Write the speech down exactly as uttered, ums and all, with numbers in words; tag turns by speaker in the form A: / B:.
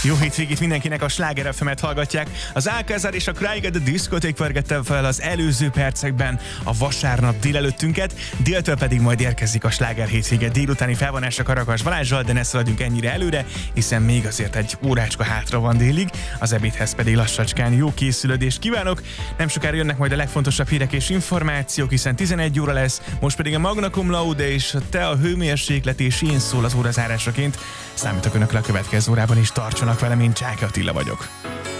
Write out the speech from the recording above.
A: Jó hétvégét mindenkinek, a Sláger ef emet hallgatják. Az Alcázar és a Crying at the Discotheque pörgette fel az előző percekben a vasárnap délelőttünket, déltől pedig majd érkezik a Sláger hétvége délutáni felvonása Karakas Balázsral, de ne szaladjunk ennyire előre, hiszen még azért egy órácska hátra van délig, az ebédhez pedig lassacskán jó készülődést kívánok. Nem sokára jönnek majd a legfontosabb hírek és információk, hiszen tizenegy óra lesz, most pedig a Magna Cum Laude és a Te a hőmérséklet és én szól az órazárásaként. Számítok önökre a következő órában is, tartsanak velem, én Csáki Attila vagyok.